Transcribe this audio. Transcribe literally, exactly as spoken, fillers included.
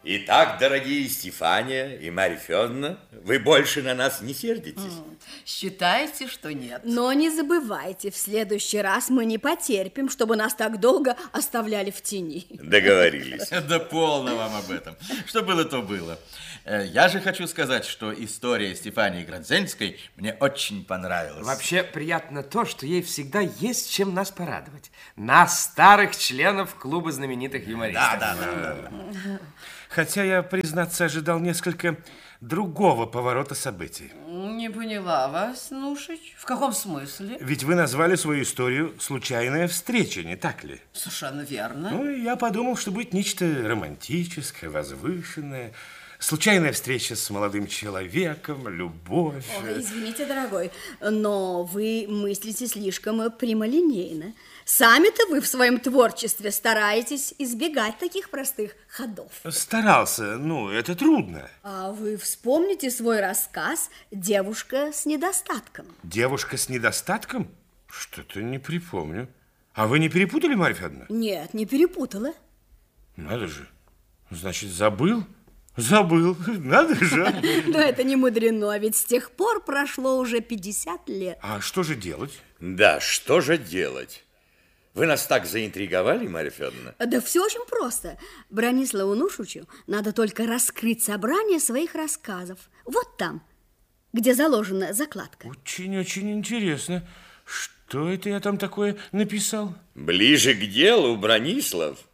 Итак, дорогие Стефания и Марья Федоровна, вы больше на нас не сердитесь? Считайте, что нет. Но не забывайте, в следующий раз мы не потерпим, чтобы нас так долго оставляли в тени. Договорились. Да полно вам об этом. Что было, то было. Я же хочу сказать, что история Стефании Градзенской мне очень понравилась. Вообще приятно то, что ей всегда есть чем нас порадовать. Нас, старых членов клуба знаменитых юмористов. Да, да, да, да. Хотя я, признаться, ожидал несколько другого поворота событий. Не поняла вас, Нушич. В каком смысле? Ведь вы назвали свою историю «Случайная встреча», не так ли? Совершенно верно. Ну, и я подумал, что будет нечто романтическое, возвышенное. Случайная встреча с молодым человеком, любовь. Ой, извините, дорогой, но вы мыслите слишком прямолинейно. Сами-то вы в своем творчестве стараетесь избегать таких простых ходов. Старался, ну, это трудно. А вы вспомните свой рассказ «Девушка с недостатком». Девушка с недостатком? Что-то не припомню. А вы не перепутали, Марья Федоровна? Нет, не перепутала. Надо же. Значит, забыл? Забыл. Надо же. Но это не мудрено, ведь с тех пор прошло уже пятьдесят лет. А что же делать? Да, что же делать? Вы нас так заинтриговали, Марья Федоровна? Да все очень просто. Брониславу Нушичу надо только раскрыть собрание своих рассказов. Вот там, где заложена закладка. Очень-очень интересно. Что это я там такое написал? Ближе к делу, Бронислав.